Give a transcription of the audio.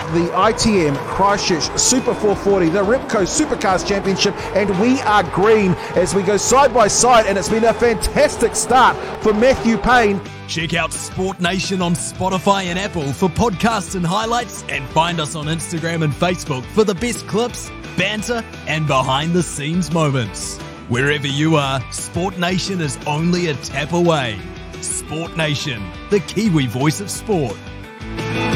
the ITM Christchurch Super 440, the Ripco Supercars Championship, and we are green as we go side by side, and it's been a fantastic start for Matthew Payne. Check out Sport Nation on Spotify and Apple for podcasts and highlights, and find us on Instagram and Facebook for the best clips, banter, and behind-the-scenes moments. Wherever you are, Sport Nation is only a tap away. Sport Nation, the Kiwi voice of sport.